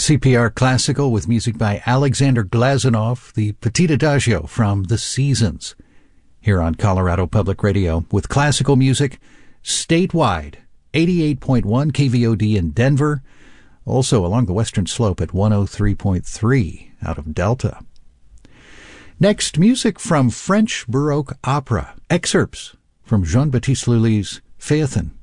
CPR Classical with music by Alexander Glazunov, the Petit Adagio from The Seasons, here on Colorado Public Radio with classical music statewide, 88.1 KVOD in Denver, also along the western slope at 103.3 out of Delta. Next, music from French Baroque opera, excerpts from Jean-Baptiste Lully's Phaethon,